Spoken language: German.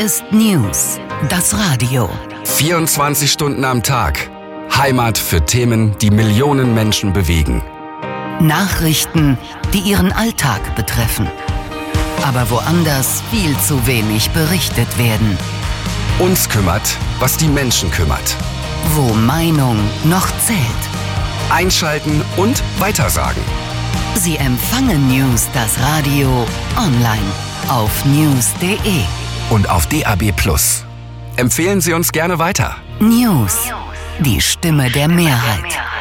ist News, das Radio. 24 Stunden am Tag. Heimat für Themen, die Millionen Menschen bewegen. Nachrichten, die ihren Alltag betreffen. Aber woanders viel zu wenig berichtet werden. Uns kümmert, was die Menschen kümmert. Wo Meinung noch zählt. Einschalten und weitersagen. Sie empfangen News, das Radio, online auf news.de. Und auf DAB+. Empfehlen Sie uns gerne weiter. News, die Stimme der Mehrheit.